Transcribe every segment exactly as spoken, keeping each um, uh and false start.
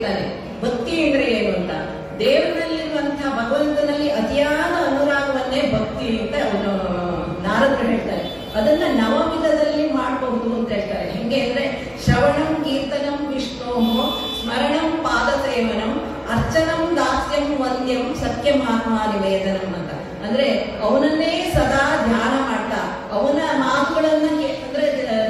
ಭಕ್ತಿ ಅಂದ್ರೆ ಏನು ಅಂತ, ದೇವರಲ್ಲಿರುವಂತಹ ಭಗವಂತನಲ್ಲಿ ಅತಿಯಾದ ಅನುರಾಗವನ್ನೇ ಭಕ್ತಿ ಅಂತ ಅವನು ನಾರದರು ಹೇಳ್ತಾರೆ. ಅದನ್ನ ನವವಿಧದಲ್ಲಿ ಮಾಡಬಹುದು ಅಂತ ಹೇಳ್ತಾರೆ. ಹೆಂಗೆ ಅಂದ್ರೆ ಶ್ರವಣಂ ಕೀರ್ತನಂ ವಿಷ್ಣೋ ಸ್ಮರಣಂ ಪಾದ ಸೇವನಂ ಅರ್ಚನಂ ದಾಸ್ಯಂ ವಂದ್ಯಂ ಸತ್ಯಮಾತ್ಮ ನಿವೇದನಂ ಅಂತ. ಅಂದ್ರೆ ಅವನನ್ನೇ ಸದಾ ಧ್ಯಾನ ಮಾಡ್ತಾ, ಅವನ ಮಾತುಗಳನ್ನ ಅಂದ್ರೆ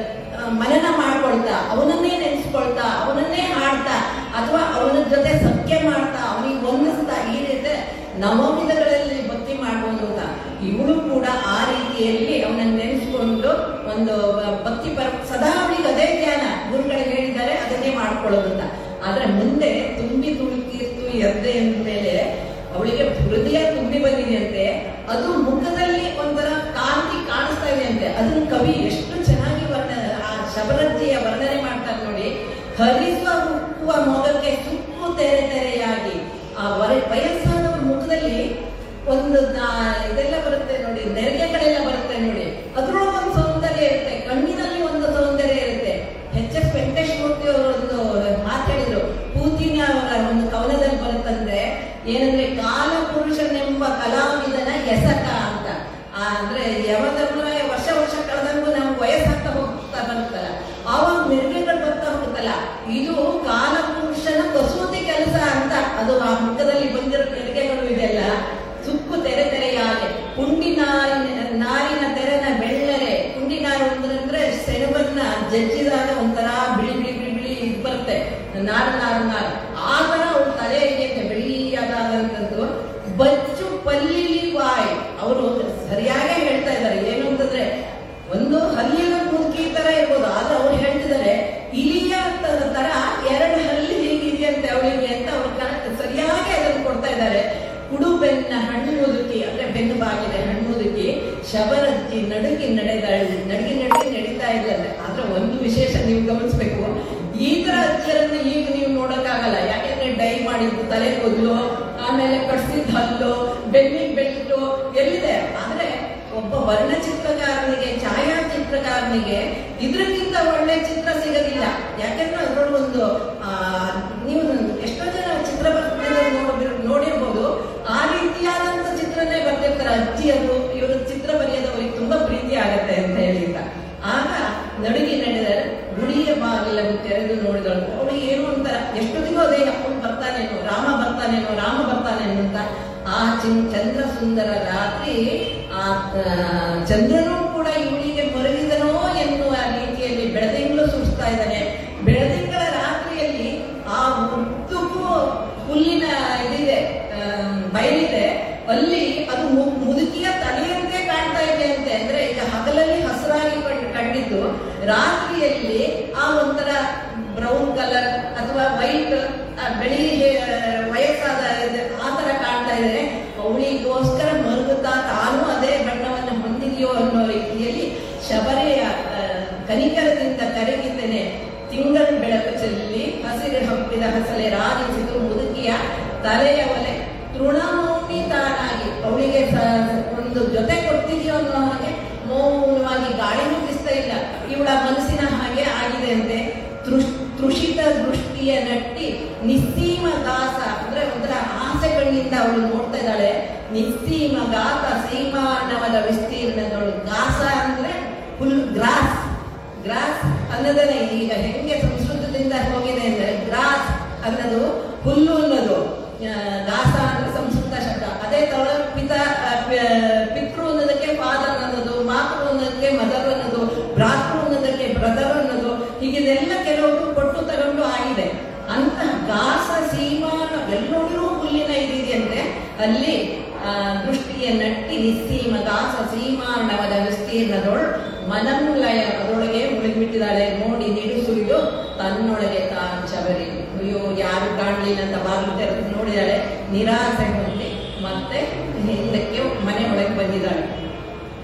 ಮನನ ಮಾಡ್ಕೊಳ್ತಾ, ಅವನನ್ನೇ ನೆನೆಸ್ಕೊಳ್ತಾ, ಅವನನ್ನೇ ಹಾಡ್ತಾ, ಅಥವಾ ಅವನ ಜೊತೆ ಸತ್ಯ ಮಾಡ್ತಾ, ಅವನಿಗೆ ವಂದಿಸ್ತಾ, ಈ ರೀತಿ ನವವಿಧಗಳಲ್ಲಿ ಭಕ್ತಿ ಮಾಡ್ಬೋದು ಅಂತ. ಇವಳು ಕೂಡ ಆ ರೀತಿಯಲ್ಲಿ ಅವನನ್ನು ನೆನೆಸ್ಕೊಂಡು ಒಂದು ಭಕ್ತಿ ಪರ ಸದಾ ಅವಳಿಗೆ ಅದೇ ಧ್ಯಾನ, ಗುರುಗಳು ಹೇಳಿದ್ದಾರೆ ಅದನ್ನೇ ಮಾಡ್ಕೊಳ್ಳೋದು ಅಂತ. ಆದ್ರೆ ಮುಂದೆ ತುಂಬಿ ತುಳುಕಿರ್ತು ಎದ್ದೆ ಅಂದ ಮೇಲೆ ಅವಳಿಗೆ ಹೃದಯ ತುಂಬಿ ಬಂದಿದೆಯಂತೆ, ಅದು ಮುಖದಲ್ಲಿ ಒಂಥರ ಕಾಂತಿ ಕಾಣಿಸ್ತಾ ಇದೆ ಅಂತೆ. ಅದನ್ನ ಕವಿ ಎಷ್ಟು ಚೆನ್ನಾಗಿ ವರ್ಣ ಆ ಶಬರಜ್ಜಿಯ ವರ್ಣನೆ ಮಾಡ್ತಾರೆ ನೋಡಿ. ಹರಿಸುವ ಉಕ್ಕುವ ಮೊಗಕ್ಕೆ ಸುಕ್ಕು ತೆರೆ ತೆರೆಯಾಗಿ, ಆ ವಯಸ್ಸಾದವ್ರ ಮುಖದಲ್ಲಿ ಒಂದು ಇದೆಲ್ಲ ಬರುತ್ತೆ ನೋಡಿ, ನೆರಿಗೆಗಳೆಲ್ಲ ಬರುತ್ತೆ ನೋಡಿ, ಅದ್ರೊಳಗೆ ಒಂದು ಸೌಂದರ್ಯ ಇರುತ್ತೆ, ಕಣ್ಣಿನಲ್ಲಿ ಒಂದು ಸೌಂದರ್ಯ ಇರುತ್ತೆ. ಎಚ್ ಎಸ್ ವೆಂಕಟೇಶ್ ಮೂರ್ತಿ ಅವರು ಒಂದು ಮಾತಾಡಿದ್ರು, ಪೂತಿನ ಅವರ ಒಂದು ಕವನದಲ್ಲಿ ಬರುತ್ತಂದ್ರೆ ಏನಂದ್ರೆ ಕಾಲ ಪುರುಷನೆಂಬ ಕಲಾವಿದನ ಎಸಕ ಅಂತ. ಅಂದ್ರೆ ಯಾವತ್ತೂ ವರ್ಷ ವರ್ಷ ಕಳೆದಂಗೂ ನಮ್ಗೆ ವಯಸ್ಸಾಗ್ತಾ ಹೋಗ್ತಾ ಬರುತ್ತಲ್ಲ, ಆವಾಗ ಮೆರುಗೆಗಳು ಬರ್ತಾ ಹೋಗುತ್ತಲ್ಲ, ಇದು ಕಾಲ ಪುರುಷನ ಕಸೂತಿ ಕೆಲಸ ಅಂತ. ಅದು ಆ ಮುಖದಲ್ಲಿ ಬಂದಿರೋ ಮೆರುಗೆಗಳು ಇದೆಲ್ಲ ಸುಕ್ಕು ತೆರೆ ತೆರೆಯಾಗೆ, ಪುಂಡಿ ನಾರಿನ ನಾರಿನ ತೆರೆನ ಬೆಳ್ಳರೆ. ಪುಂಡಿ ನಾರು ಅಂದ್ರೆ ಸೆಣಬನ್ನ ಜಜ್ಜಿದಾಗ ಒಂಥರ ಬಿಳಿ ಬಿಳಿ ಬಿಳಿ ಬಿಳಿ ಇದು ಬರುತ್ತೆ, ನಾರು ನಾರು ನಾರು ಆ ತರ ಅವ್ರ ತಲೆಗೆ ಬೆಳಿಯಾದಂಥದ್ದು. ಬಚ್ಚು ಪಲ್ಲಿಲಿ ಬಾಯ್, ಅವರು ಸರಿಯಾಗೇ ಹೇಳ್ತಾ ಇದ್ದಾರೆ. ಏನು ಅಂತಂದ್ರೆ ಒಂದು ಹಲ್ಲಿನ ಮುದುಕಿ ತರ ಇರ್ಬೋದು, ಆದ್ರೆ ಅವ್ರು ಹೇಳ್ತಿದ್ದಾರೆ ಇಲಿಯ ತರ ಎರಡು ಹಲ್ಲಿ ಹೇಗಿದೆಯಂತೆ ಅವಳಿಗೆ ಅಂತ ಅವ್ರು ಸರಿಯಾಗಿ ಅದನ್ನು ಕೊಡ್ತಾ ಇದ್ದಾರೆ. ಕುಡು ಬೆನ್ನ ಹಣ್ಣು ಮುದುಕಿ ಅಂದ್ರೆ ಬೆನ್ನು ಬಾಗಿದೆ ಹಣ್ಣು ಮುದುಕಿ, ಶಬರಜ್ಜಿ ನಡುಗಿ ನಡೆದಾಳಿ, ನಡುಗಿ ನಡುಗಿ ನಡೀತಾ ಇದ್ದಾರೆ. ಆದ್ರೆ ಒಂದು ವಿಶೇಷ ನೀವು ಗಮನಿಸ್ಬೇಕು, ಈ ತರ ಅಜ್ಜಿಯರನ್ನ ಈಗ ನೀವು ನೋಡಕ್ಕಾಗಲ್ಲ. ಯಾಕೆಂದ್ರೆ ಡೈ ಮಾಡಿದ್ದು ತಲೆ ಕೂದಲು, ಆಮೇಲೆ ಕಟ್ಸಿದ ಹಲ್ಲು, ಬೆನ್ನಿಗೆ ಬೆಟ್ಟು ಎಲ್ಲಿದೆ. ಆದ್ರೆ ಒಬ್ಬ ವರ್ಣಚಿತ್ರಕಾರನಿಗೆ, ಛಾಯಾಚಿತ್ರಕಾರನಿಗೆ ಇದ್ರಕ್ಕಿಂತ ಒಳ್ಳೆ ಚಿತ್ರ ಸಿಗೋದಿಲ್ಲ. ಯಾಕೆಂದ್ರೆ ಅದ್ರೊಳಗೆ ಒಂದು ಆ ನೀವು ಎಷ್ಟೋ ಜನ ಚಿತ್ರ ನೋಡಿರ್ ನೋಡಿರ್ಬೋದು, ಆ ರೀತಿಯಾದಂತ ಚಿತ್ರನೇ ಬರ್ತಿರ್ತಾರೆ ಅಜ್ಜಿಯರು. ಇವರು ಚಿತ್ರ ಬರೆಯೋದು ಅವ್ರಿಗೆ ತುಂಬಾ ಪ್ರೀತಿ ಆಗತ್ತೆ ಅಂತ ಹೇಳಿದ. ಆಗ ನಡುಗಿ ನಡೆದರೆ ಗುಡಿಯ ಬಾಗಿಲನ್ನು ತೆರೆದು ನೋಡಿದಳು. ಅವಳಿಗೆ ಏನು ಅಂತಾರ, ಎಷ್ಟೊತ್ತಿಗೂ ಅದೇ ಅಪ್ಪನ್ ಬರ್ತಾನೇನೋ, ರಾಮ ಬರ್ತಾನೇನೋ, ರಾಮ ಬರ್ತಾನೇನೋ ಅಂತ. ಆ ಚಿನ್ ಚಂದ್ರ ಸುಂದರ ರಾತ್ರಿ, ಆ ಚಂದ್ರನೂ ಕೂಡ ಇವಳಿಗೆ ಮರುಗಿದನೋ ಎನ್ನುವ ರೀತಿಯಲ್ಲಿ ಬೆಳದಿಂಗಳು ಸುಡಿಸ್ತಾ ಇದ್ದಾನೆ. ಬೆಳದಿಂಗಳ ರಾತ್ರಿಯಲ್ಲಿ ಆ ಉದ್ದಕ್ಕೂ ಹುಲ್ಲಿನ ಇದಿದೆ, ಬಯಲಿದೆ, ಅಲ್ಲಿ ಅದು ಮುದುಕಿಯ ತಲೆಯಂತೆ ಕಾಣ್ತಾ ಇದೆ ಅಂತೆ. ಅಂದ್ರೆ ಈಗ ಹಗಲಲ್ಲಿ ಹಸಿರಾಗಿ ಕಂಡಿದ್ದು, ರಾತ್ರಿಯಲ್ಲಿ ಆ ಒಂಥರ ಬ್ರೌನ್ ಕಲರ್ ಅಥವಾ ವೈಟ್ ಬೆಳಿ ವಯಸ್ಸಾದ ಆ ತರ ಕಾಣ್ತಾ ಇದೆ. ಅವಳಿಗೋಸ್ಕರ ಮರುಗುತ್ತಾ ತಾನು ಅದೇ ಬಣ್ಣವನ್ನು ಹೊಂದಿದೆಯೋ ಅನ್ನೋ ರೀತಿಯಲ್ಲಿ ಶಬರಿಯ ಕನಿಕರದಿಂದ ಕರಗಿದ್ದೇನೆ. ತಿಂಗಳ ಬೆಳಕು ಚೆಲ್ಲಿ ಹಸಿರು ಹಬ್ಬಿದ ಹಸಲೆ ರಾಜಿಸಿದು ಮುದುಕಿಯ ತಲೆಯ ಒಲೆ ತೃಣಮೌನಿ ತಾನಾಗಿ. ಅವಳಿಗೆ ಒಂದು ಜೊತೆ ಕೊಡ್ತಿದೆಯೋ ಅನ್ನೋ ಹಾಗೆ ಮೌನವಾಗಿ ಗಾಳಿ ಮುಗಿಸ್ತಾ ಇಲ್ಲ. ಇವಳ ಮನಸ್ಸಿನ ಹಾಗೆ ಆಗಿದೆ ಅಂತೆ. ತೃಷಿತ ದೃಷ್ಟಿಯ ನಟ್ಟಿ ನಿಸ್ಸೀಮ ದಾಸ ಅಂದ್ರೆ ಒಂಥರ ಆಸೆ ಕಣ್ಣಿಂದ ಅವಳು ನೋಡ್ತಾ ಇದ್ದಾಳೆ. ನಿಸ್ಸೀಮ ಗಾತ ಸೀಮಾನವದ ವಿಸ್ತೀರ್ಣದವಳು. ಗಾಸ ಅಂದ್ರೆ ಹುಲ್, ಗ್ರಾಸ್. ಗ್ರಾಸ್ ಅನ್ನೋದನ್ನ ಈಗ ಹೆಂಗೆ ಸಂಸ್ಕೃತದಿಂದ ಹೋಗಿದೆ ಅಂದ್ರೆ ಗ್ರಾಸ್ ಅನ್ನೋದು ಹುಲ್ಲು ಅನ್ನೋದು, ದಾಸ ಅಂದ್ರೆ ಸಂಸ್ಕೃತ ಶಬ್ದ. ಅದೇ ತರ ಪಿತ ಪಿತೃ ಅನ್ನೋದಕ್ಕೆ ಫಾದರ್ ಅನ್ನೋದು, ಮಾತೃ ಅನ್ನೋದಕ್ಕೆ ಮದರ್ ಅನ್ನೋದು, ಭ್ರಾತೃ ಅನ್ನೋದಕ್ಕೆ ಬ್ರದರ್ ಅನ್ನೋದು, ಹೀಗಿದೆಲ್ಲ ಕೆಲವರು ಕೊಟ್ಟು ತಗೊಂಡು ಆಗಿದೆ. ಅಂತ ಗಾಸ ಸೀಮಾನ ಎಲ್ಲರೂ ಹುಲ್ಲಿನ ಇದಿದೆ ಅಂದ್ರೆ ಅಲ್ಲಿ ಆ ದೃಷ್ಟಿಯ ನಟ್ಟಿ ನಿಸ್ಸೀಮ ಗಾಸ ಸೀಮಾನವದ ವಿಸ್ತೀರ್ಣದೊಳು ಮನಂಲಯ, ಅದರೊಳಗೆ ಮುಳುಗಿಬಿಟ್ಟಿದ್ದಾಳೆ. ನೋಡಿ ನಿಡುಸುರಿದು ತನ್ನೊಳಗೆ ತಾನು ಶಬರಿ. ಅಯ್ಯೋ ಯಾರು ಕಾಣಲಿಲ್ಲ ಅಂತ ಬಾಗಿಲು ತೆರೆದು ನೋಡಿದಾಳೆ. ನಿರಾಸೆ ಹೊಂದಿ ಮತ್ತೆ ಹಿಂದಕ್ಕೆ ಮನೆ ಒಳಗೆ ಬಂದಿದ್ದಾಳೆ.